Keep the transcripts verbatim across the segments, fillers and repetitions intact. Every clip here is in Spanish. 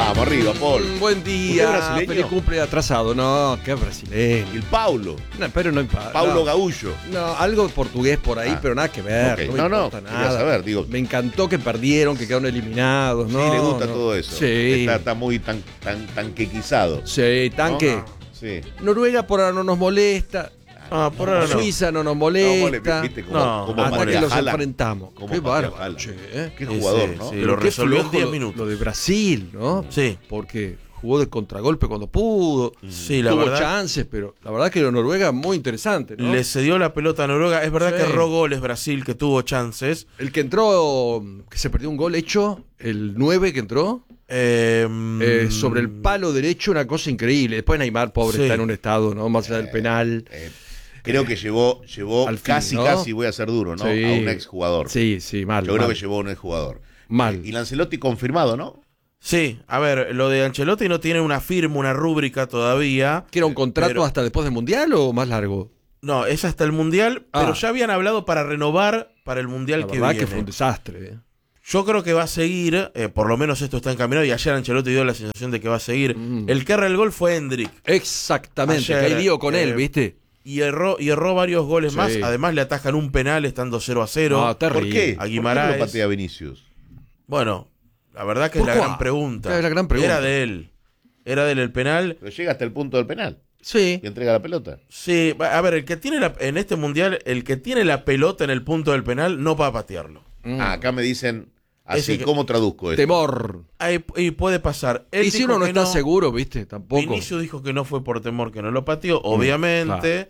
Vamos, arriba, Paul. Un buen día. Feliz cumple atrasado. No, qué brasileño. El Paulo. No, pero no importa. Paulo no. Gaullo. No, algo portugués por ahí, ah, pero nada que ver. Okay. No, no, me no, nada. Saber, digo. Me encantó que perdieron, que quedaron eliminados. No, sí, le gusta no. todo eso. Sí. Está, está muy tan, tan, tanquequizado. Sí, tanque. ¿No? Sí. Noruega por ahora no nos molesta. Ah, por ahora no. Suiza no nos molesta. No, ¿viste cómo, no, cómo hasta que los Haaland? enfrentamos. Qué bárbaro. Che, ¿eh? Qué jugador, sí, ¿no? Sí, pero lo qué resolvió en diez lo, minutos. Lo de Brasil, ¿no? Sí. Porque jugó de contragolpe cuando pudo. Sí, la tuvo verdad. chances, pero la verdad que Noruega muy interesante, ¿no? Le cedió la pelota a Noruega. Es verdad Sí. que erró goles Brasil, que tuvo chances. El que entró, que se perdió un gol hecho, el nueve que entró, Eh, eh, sobre el palo derecho, una cosa increíble. Después Neymar, pobre, Sí. está en un estado, ¿no? Más allá del penal. Eh, creo que llevó, llevó Al fin, casi, ¿no? casi, voy a ser duro, ¿no? Sí. A un exjugador. Sí, sí, mal. Yo creo mal. que llevó a un exjugador. Mal. Y Lancelotti confirmado, ¿no? Sí, a ver, lo de Ancelotti no tiene una firma, una rúbrica todavía. ¿Que era un contrato pero- hasta después del Mundial o más largo? No, es hasta el Mundial, Ah. pero ya habían hablado para renovar para el Mundial La que verdad viene. que fue un desastre. ¿eh? Yo creo que va a seguir, eh, por lo menos esto está encaminado, y ayer Ancelotti dio la sensación de que va a seguir. Mm. El que erra el gol fue Hendrik. Exactamente, Ayer, que hay lío con eh, él, ¿viste? Y erró, y erró varios goles Sí. más. Además le atajan un penal estando cero a cero. No, terrible. ¿Por qué? A ¿Por qué Guimaraes. lo patea Vinicius? Bueno, la verdad que es ¿Por la cuál? gran pregunta. Es la gran pregunta. Era de él. Era de él el penal. Pero llega hasta el punto del penal Sí. y entrega la pelota. Sí, a ver, el que tiene la, en este mundial, el que tiene la pelota en el punto del penal no va a patearlo. Mm. Ah, acá me dicen así, Ese que- ¿cómo traduzco esto? Temor. Ahí, y puede pasar. Él Y si dijo uno no que está seguro, ¿viste? Tampoco. Vinicius dijo que no fue por temor que no lo pateó, obviamente,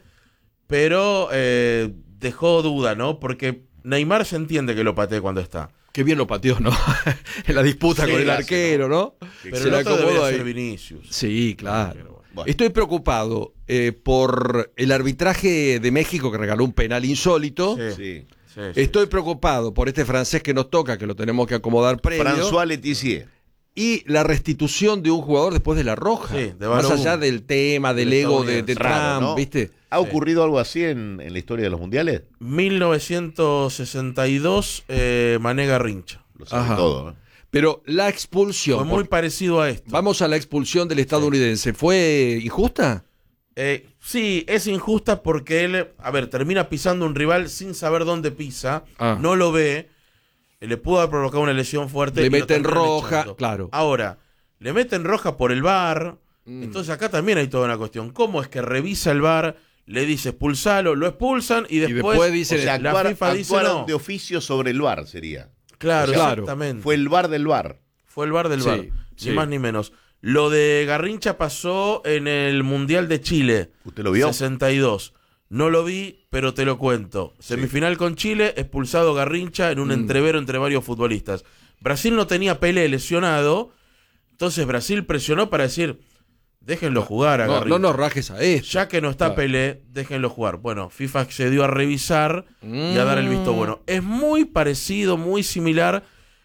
pero eh, dejó duda, ¿no? Porque Neymar se entiende que lo patee cuando está. Qué bien lo pateó, ¿no? En la disputa Sí, con el hace, arquero, ¿no? Pero Se el la otro acomodó debería ahí. ser Vinicius. Sí, claro. Pero bueno. Bueno. Estoy preocupado eh, por el arbitraje de México que regaló un penal insólito. Sí. Sí. Sí, sí. Estoy preocupado por este francés que nos toca, que lo tenemos que acomodar previo. François Letizier. Y la restitución de un jugador después de la roja. Sí, de Más Balogun. allá del tema, del Del ego de, de estadounidense. Raro, Trump, ¿no? ¿viste? ¿Ha ocurrido algo así en, en la historia de los mundiales? mil novecientos sesenta y dos, eh, Mané Garrincha. Lo sabe Ajá. todo, ¿eh? Pero la expulsión. Fue muy por- parecido a esto. Vamos a la expulsión del estadounidense. ¿Fue injusta? Eh, sí, es injusta porque él, a ver, termina pisando un rival sin saber dónde pisa, Ah. no lo ve, eh, le pudo haber provocado una lesión fuerte. Le y lo meten terminan roja, echando. claro. Ahora, le meten roja por el V A R, Mm. entonces acá también hay toda una cuestión. ¿Cómo es que revisa el V A R, le dice expulsalo, lo expulsan y después, después dice- O sea, la actuar- FIFA dice actuaron no? de oficio sobre el V A R sería. Claro, o sea, claro, exactamente. Fue el V A R del V A R. Fue el V A R del Sí, V A R, sí. ni más ni menos. Lo de Garrincha pasó en el Mundial de Chile. ¿Usted lo vio? sesenta y dos. No lo vi, pero te lo cuento. Semifinal con Chile, expulsado Garrincha en un Mm. entrevero entre varios futbolistas. Brasil no tenía Pelé lesionado, entonces Brasil presionó para decir, déjenlo jugar a No, Garrincha. no nos rajes a esto. Ya que no está Claro. Pelé, déjenlo jugar. Bueno, FIFA accedió a revisar y a dar el visto Mm. bueno. Es muy parecido, muy similar,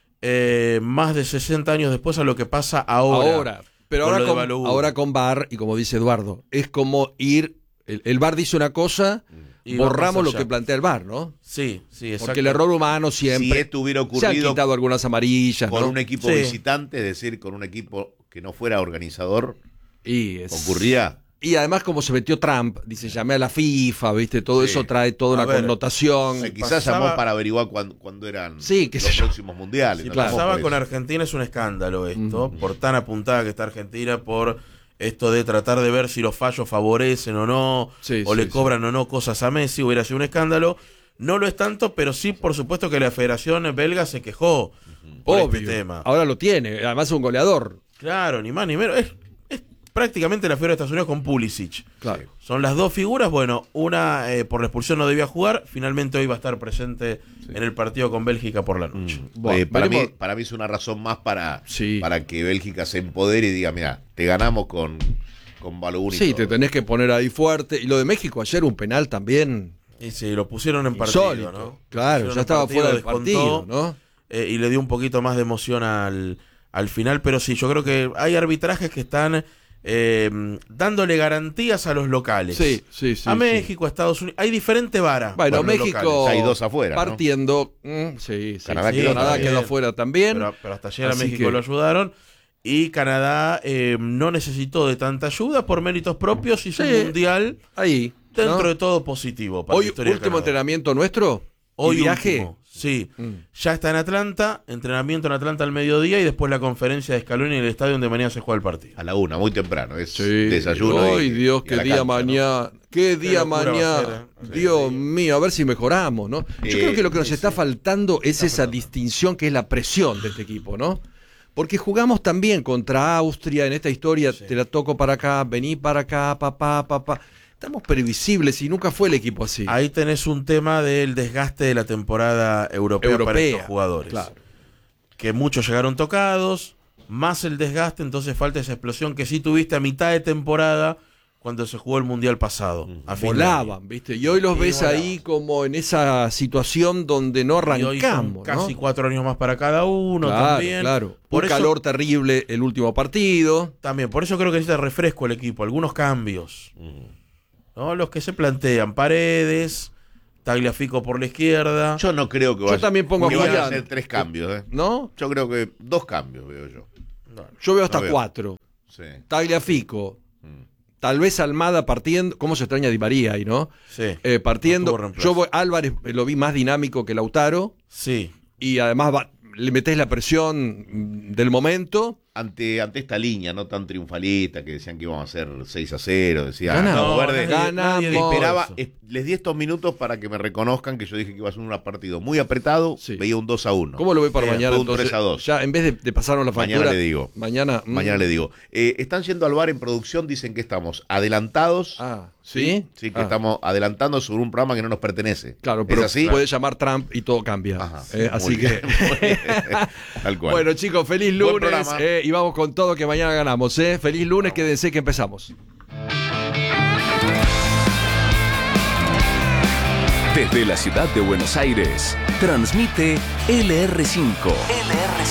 eh, más de sesenta años después a lo que pasa ahora. Ahora. Pero con ahora lo de con, Balogun. ahora con V A R, y como dice Eduardo, es como ir. El, el V A R dice una cosa, Y va borramos más lo allá. que plantea el V A R, ¿no? Sí, sí, exacto. Porque el error humano Si siempre. esto hubiera se han ocurrido quitado algunas amarillas, con ¿no? un equipo Sí. visitante, es decir, con un equipo que no fuera organizador, Y es- ocurría. Y además, como se metió Trump, dice, llamé a la FIFA, ¿viste? Todo Sí. eso trae toda A una ver, connotación. O sea, quizás pasaba- llamó para averiguar cuándo, cuándo eran Sí, qué sé los yo. próximos mundiales. Si no claro. estamos pasaba por con eso. Argentina es un escándalo esto, Mm. por tan apuntada que está Argentina, por esto de tratar de ver si los fallos favorecen o no, Sí, o sí, le sí. cobran o no cosas a Messi, hubiera sido un escándalo. No lo es tanto, pero sí, por supuesto que la Federación Belga se quejó por Obvio. este tema. Ahora lo tiene, además es un goleador. Claro, ni más ni menos. Es, es prácticamente la figura de Estados Unidos con Pulisic. Claro. Son las dos figuras, bueno, una eh, por la expulsión no debía jugar, finalmente hoy va a estar presente en el partido con Bélgica por la noche. Bueno, Eh, para, mí, veremos- para mí es una razón más para, Sí. para que Bélgica se empodere y diga, mira, te ganamos con, con Balogun y Sí, todo. te tenés que poner ahí fuerte. Y lo de México ayer, un penal también Y sí, lo pusieron en partido, insólito. ¿no? Claro, Pusieron ya en estaba fuera del descontó, partido, ¿no? eh, y le dio un poquito más de emoción al, al final, pero sí, yo creo que hay arbitrajes que están eh, dándole garantías a los locales. Sí, sí, sí. a sí. México, a Estados Unidos, hay diferente vara. Bueno, para los México locales. Hay dos afuera, ¿no? partiendo. mm, sí, sí. Canadá sí, quedó Canadá también. quedó afuera también. Pero, pero hasta ayer a Así México que- lo ayudaron. Y Canadá eh, no necesitó de tanta ayuda por méritos propios, hizo Sí, un mundial ahí, dentro ¿no? de todo positivo. Para Hoy, la historia de último Canadá. entrenamiento nuestro. Hoy ¿Y viaje? último, sí. Mm. Ya está en Atlanta, entrenamiento en Atlanta al mediodía y después la conferencia de Scaloni en el estadio donde mañana se juega el partido. A la una, muy temprano. Es Sí. desayuno. Ay, y- Dios, y a qué la día cancha, ¿no? mañana. Qué día locura va a mañana. ser, ¿eh? Sí, Dios sí. mío, a ver si mejoramos, ¿no? Yo Eh, creo que lo que nos sí, está sí. faltando es Está esa faltando. distinción que es la presión de este equipo, ¿no? Porque jugamos también contra Austria en esta historia, Sí. te la toco para acá, vení para acá, papá, papá. Estamos previsibles y nunca fue el equipo así. Ahí tenés un tema del desgaste de la temporada europea, para Europea, estos jugadores. claro. Que muchos llegaron tocados, más el desgaste, entonces falta esa explosión que sí tuviste a mitad de temporada cuando se jugó el Mundial pasado. a fin de año. Volaban, ¿viste? Y hoy los Y ves volaban. ahí como en esa situación donde no Y hoy son arrancamos, casi ¿no? cuatro años más para cada uno Claro, también. claro. Por Un eso, calor terrible el último partido. También, por eso creo que necesita refresco el equipo, algunos cambios. ¿No? Los que se plantean, Paredes, Tagliafico por la izquierda. Yo no creo que Yo vaya, también pongo que a vayan a Julián. hacer tres cambios. ¿eh? ¿No? Yo creo que dos cambios veo yo. Yo veo hasta No veo. cuatro. Sí. Tagliafico. Mm. Tal vez Almada partiendo. ¿Cómo se extraña Di María ahí, no? Sí. Eh, No partiendo. tuvo reemplazo. Yo voy, Álvarez eh, lo vi más dinámico que Lautaro. Sí. Y además va- le metés la presión mm, del momento. Ante, ante esta línea no tan triunfalista que decían que íbamos a hacer seis a cero, decía Ganamos. Cabo Verde. nadie- nadie Ganamos. Esperaba, eso. es- les di estos minutos para que me reconozcan que yo dije que iba a ser un partido muy apretado, Sí. veía un dos a uno. ¿Cómo lo ve para Bien, mañana fue un entonces? tres a dos. Ya en vez de, de pasarnos la factura. Mañana le digo. Mañana. mm. Mañana le digo. Eh, están yendo al bar en producción, dicen que estamos adelantados. Ah, ¿sí? Sí, que Ah. estamos adelantando sobre un programa que no nos pertenece. Claro, ¿Es pero así? puede llamar Trump y todo cambia. Ajá, Eh, muy así bien, que. muy bien. Tal cual. Bueno, chicos, feliz Buen lunes. programa. eh, y vamos con todo que mañana ganamos. Eh. Feliz lunes, quédense que empezamos. Desde la ciudad de Buenos Aires, transmite L R cinco. L R cinco.